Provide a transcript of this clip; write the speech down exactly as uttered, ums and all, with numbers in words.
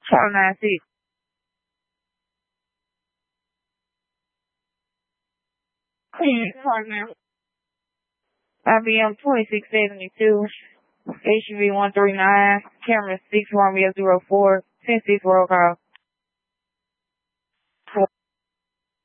five nine six. I B M twenty-six seventy-two. H V one three nine. Camera six Romeo zero four. ten six roll call.